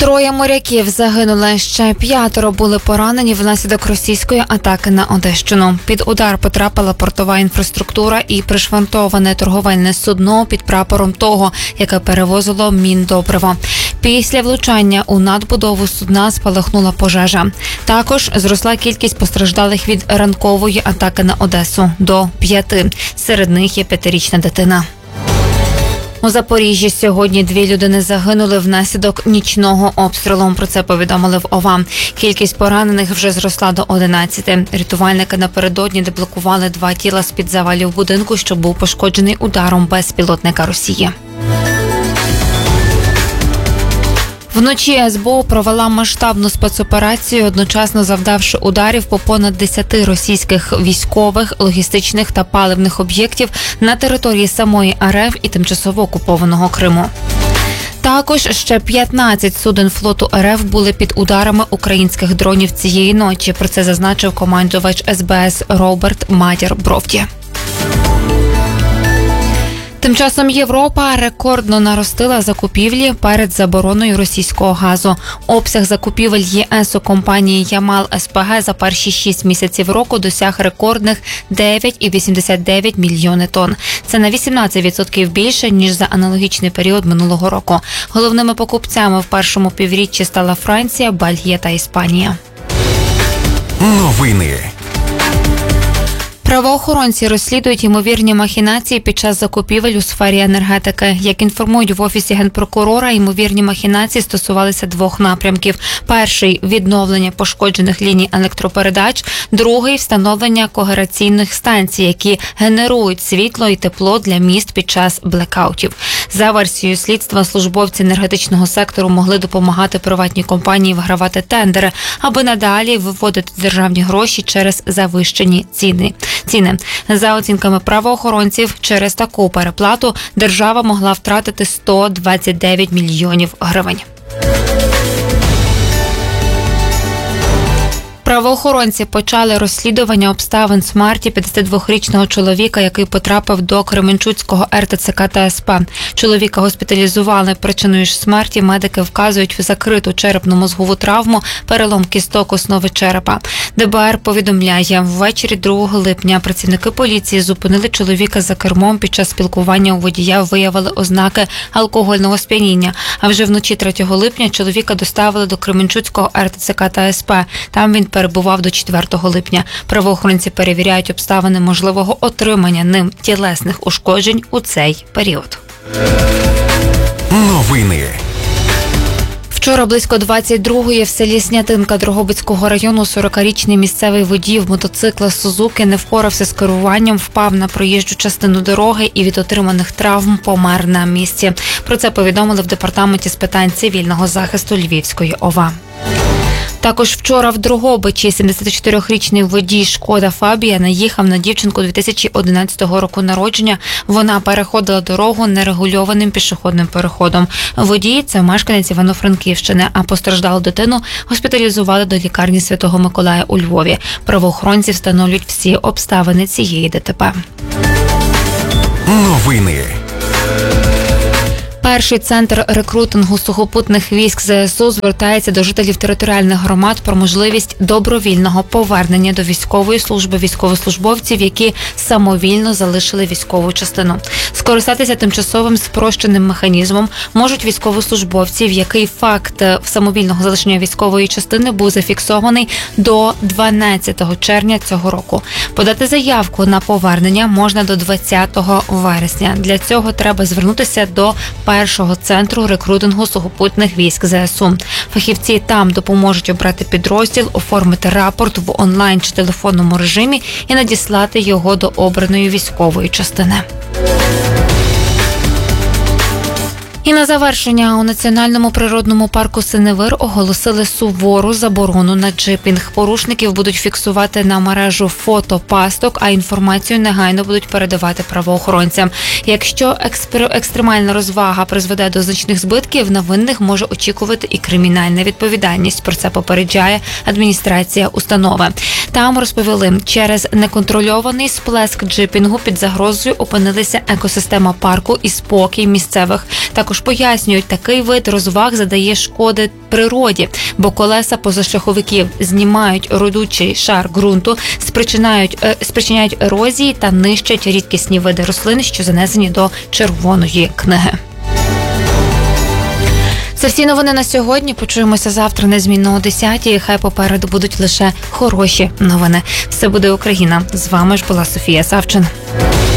3 моряків загинули, ще 5 були поранені внаслідок російської атаки на Одещину. Під удар потрапила портова інфраструктура і пришвартоване торговельне судно під прапором того, яке перевозило міндобриво. Після влучання у надбудову судна спалахнула пожежа. Також зросла кількість постраждалих від ранкової атаки на Одесу до 5. Серед них є 5-річна дитина. У Запоріжжі сьогодні 2 людини загинули внаслідок нічного обстрілу. Про це повідомили в ОВА. Кількість поранених вже зросла до 11. Рятувальники напередодні деблокували 2 тіла з-під завалів будинку, що був пошкоджений ударом безпілотника Росії. Вночі СБУ провела масштабну спецоперацію, одночасно завдавши ударів по понад 10 російських військових, логістичних та паливних об'єктів на території самої РФ і тимчасово окупованого Криму. Також ще 15 суден флоту РФ були під ударами українських дронів цієї ночі. Про це зазначив командувач СБС Роберт Мадяр-Бровді. Тим часом Європа рекордно наростила закупівлі перед забороною російського газу. Обсяг закупівель ЄС у компанії Ямал СПГ за перші 6 місяців року досяг рекордних 9,89 мільйони тонн. Це на 18% більше, ніж за аналогічний період минулого року. Головними покупцями в першому півріччі стала Франція, Бельгія та Іспанія. Новини. Правоохоронці розслідують ймовірні махінації під час закупівель у сфері енергетики. Як інформують в Офісі Генпрокурора, ймовірні махінації стосувалися 2 напрямків. Перший – відновлення пошкоджених ліній електропередач. Другий – встановлення когераційних станцій, які генерують світло і тепло для міст під час блекаутів. За версією слідства, службовці енергетичного сектору могли допомагати приватній компанії вигравати тендери, аби надалі виводити державні гроші через завищені ціни. За оцінками правоохоронців, через таку переплату держава могла втратити 129 мільйонів гривень. Правоохоронці почали розслідування обставин смерті 52-річного чоловіка, який потрапив до Кременчуцького РТЦК та СП. Чоловіка госпіталізували. Причиною ж смерті медики вказують в закриту черепно-мозгову травму, перелом кісток основи черепа. ДБР повідомляє, ввечері 2 липня працівники поліції зупинили чоловіка за кермом. Під час спілкування у водія виявили ознаки алкогольного сп'яніння. А вже вночі 3 липня чоловіка доставили до Кременчуцького РТЦК та СП. Там він перебував до 4 липня. Правоохоронці перевіряють обставини можливого отримання ним тілесних ушкоджень у цей період. Новини. Вчора близько 22-ї в селі Снятинка Дрогобицького району 40-річний місцевий водій мотоцикла «Сузуки» не впорався з керуванням, впав на проїжджу частину дороги і від отриманих травм помер на місці. Про це повідомили в департаменті з питань цивільного захисту Львівської ОВА. Також вчора в Дрогобичі 74-річний водій «Шкода Фабія» наїхав на дівчинку 2011 року народження. Вона переходила дорогу нерегульованим пішохідним переходом. Водій – це мешканець Івано-Франківщини, а постраждалу дитину госпіталізували до лікарні Святого Миколая у Львові. Правоохоронці встановлюють всі обставини цієї ДТП. Новини. Перший центр рекрутингу сухопутних військ ЗСУ звертається до жителів територіальних громад про можливість добровільного повернення до військової служби військовослужбовців, які самовільно залишили військову частину. Скористатися тимчасовим спрощеним механізмом можуть військовослужбовці, в який факт самовільного залишення військової частини був зафіксований до 12 червня цього року. Подати заявку на повернення можна до 20 вересня. Для цього треба звернутися до першого центру рекрутингу сухопутних військ ЗСУ. Фахівці там допоможуть обрати підрозділ, оформити рапорт в онлайн чи телефонному режимі і надіслати його до обраної військової частини. І на завершення, у Національному природному парку Синевир оголосили сувору заборону на джипінг. Порушників будуть фіксувати на мережу фотопасток, а інформацію негайно будуть передавати правоохоронцям. Якщо екстремальна розвага призведе до значних збитків, на винних може очікувати і кримінальна відповідальність. Про це попереджає адміністрація установи. Там розповіли, через неконтрольований сплеск джипінгу під загрозою опинилися екосистема парку і спокій місцевих. Також Також пояснюють, такий вид розваг задає шкоди природі, бо колеса позашляховиків знімають родючий шар ґрунту, спричиняють ерозії та нищать рідкісні види рослин, що занесені до Червоної книги. Це всі новини на сьогодні. Почуємося завтра незмінно о 10-й. Хай попереду будуть лише хороші новини. Все буде Україна. З вами ж була Софія Савчин.